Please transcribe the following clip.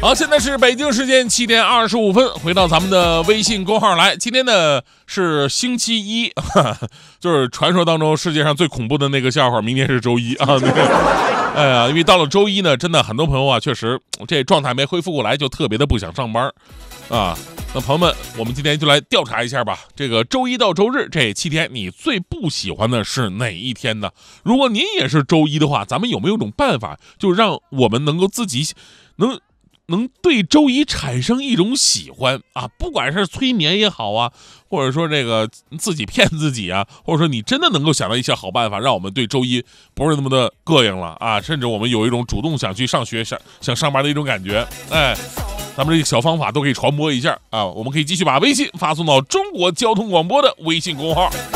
好，现在是北京时间7点25分，回到咱们的微信公号来。今天呢是星期一，就是传说当中世界上最恐怖的那个笑话，明天是周一啊。哎呀，因为到了周一呢，真的很多朋友啊，确实这状态没恢复过来，就特别的不想上班啊。那朋友们，我们今天就来调查一下吧。这个周一到周日这7天，你最不喜欢的是哪一天呢？如果您也是周一的话，咱们有没有种办法，就让我们能够自己能对周一产生一种喜欢啊？不管是催眠也好啊，或者说这个自己骗自己啊，或者说你真的能够想到一些好办法，让我们对周一不是那么的膈应了啊，甚至我们有一种主动想去上学、想上班的一种感觉。哎，咱们这个小方法都可以传播一下啊！我们可以继续把微信发送到中国交通广播的微信公号。